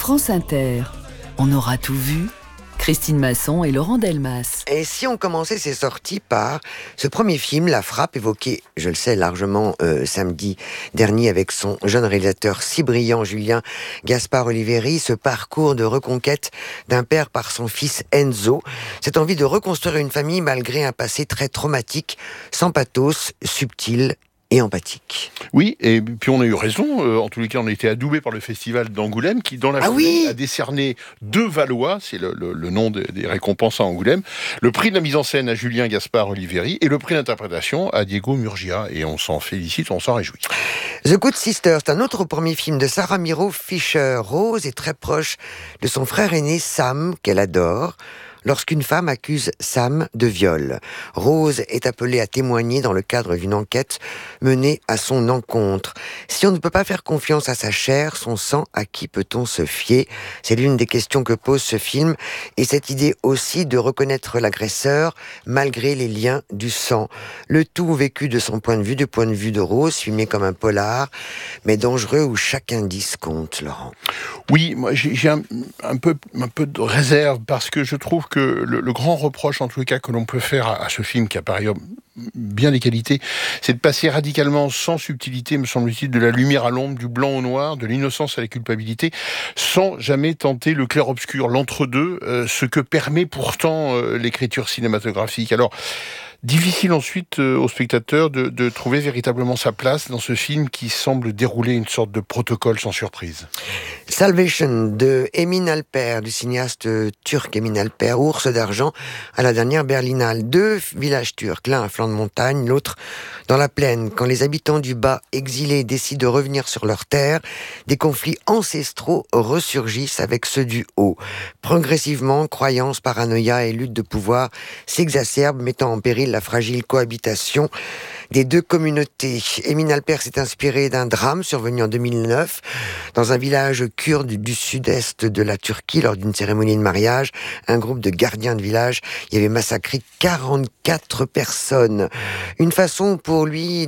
France Inter. On aura tout vu. Christine Masson et Laurent Delmas. Et si on commençait ces sorties par ce premier film, La Frappe, évoqué, je le sais, largement samedi dernier avec son jeune réalisateur si brillant, Julien Gaspard Oliveri, ce parcours de reconquête d'un père par son fils Enzo, cette envie de reconstruire une famille malgré un passé très traumatique, sans pathos, subtil et empathique. Oui, et puis on a eu raison. En tous les cas, on a été adoubé par le festival d'Angoulême qui, dans la journée, a décerné 2 Valois, c'est le nom des récompenses à Angoulême, le prix de la mise en scène à Julien Gaspard Oliveri et le prix d'interprétation à Diego Murgia. Et on s'en félicite, on s'en réjouit. The Good Sister, c'est un autre premier film de Sarah Miro Fisher. Rose est très proche de son frère aîné Sam, qu'elle adore, lorsqu'une femme accuse Sam de viol. Rose est appelée à témoigner dans le cadre d'une enquête menée à son encontre. Si on ne peut pas faire confiance à sa chair, son sang, à qui peut-on se fier ? C'est l'une des questions que pose ce film, et cette idée aussi de reconnaître l'agresseur malgré les liens du sang. Le tout vécu de son point de vue, du point de vue de Rose, filmé comme un polar, mais dangereux où chaque indice compte, Laurent. Oui, moi j'ai un peu de réserve parce que je trouve que le grand reproche, en tout cas, que l'on peut faire à ce film, qui a par ailleurs bien des qualités, c'est de passer radicalement, sans subtilité, me semble-t-il, de la lumière à l'ombre, du blanc au noir, de l'innocence à la culpabilité, sans jamais tenter le clair-obscur, l'entre-deux, ce que permet pourtant l'écriture cinématographique. Alors, difficile ensuite au spectateur de trouver véritablement sa place dans ce film qui semble dérouler une sorte de protocole sans surprise. Salvation de Emin Alper, du cinéaste turc Emin Alper, Ours d'argent à la dernière Berlinale. 2 villages turcs, l'un à flanc de montagne, l'autre dans la plaine. Quand les habitants du bas, exilés, décident de revenir sur leur terre, des conflits ancestraux ressurgissent avec ceux du haut. Progressivement, croyances, paranoïa et lutte de pouvoir s'exacerbent, mettant en péril la fragile cohabitation des 2 communautés. Emin Alper s'est inspiré d'un drame survenu en 2009 dans un village kurde du sud-est de la Turquie. Lors d'une cérémonie de mariage, un groupe de gardiens de village y avait massacré 44 personnes. Une façon pour lui